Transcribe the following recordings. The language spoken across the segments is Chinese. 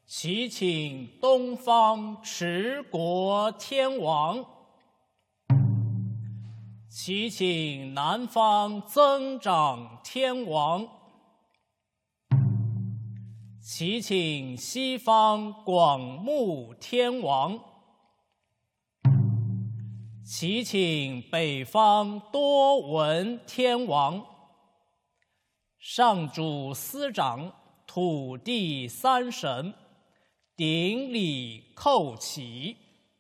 祈请东方持国天王，祈请南方增长天王，祈请西方广目天王，祈请北方多闻天王。上主司掌土地三神，顶礼叩起。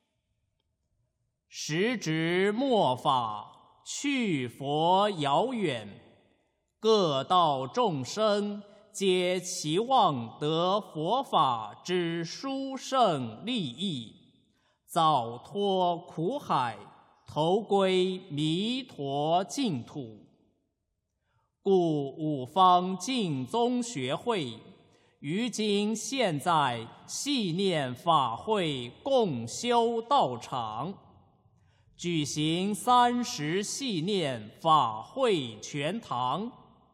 时值末法，去佛遥远，各道众生皆期望得佛法之殊胜利益，早脱苦海，投归弥陀净土。故五方净宗学会于今现在系念法会共修道场，举行30系念法会全堂。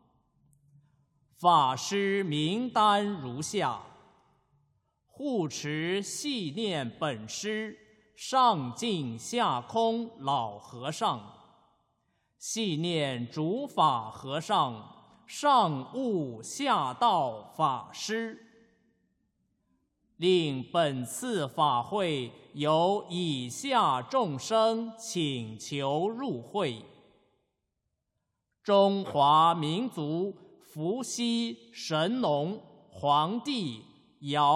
法师名单如下：护持系念本师上净下空老和尚，系念主法和尚上悟下道法师。令本次法会由以下众生请求入会：中华民族伏羲神农皇帝尧